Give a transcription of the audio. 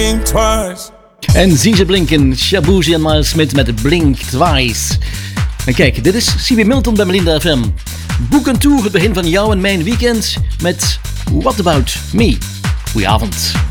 En zie ze blinken, Shabuzi en Miles Smith met Blink Twice. En kijk, dit is CB Milton bij Melinda FM. Boek een tour het begin van jouw en mijn weekend met What About Me. Goedenavond.